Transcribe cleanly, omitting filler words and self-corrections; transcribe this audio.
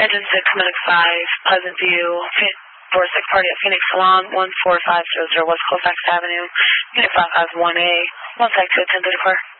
Engine 6, Medic 5, Pleasant View, door 6 party at Phoenix Salon, 14500 West Colfax Avenue, Unit 551A, 1 sec to attend to the car.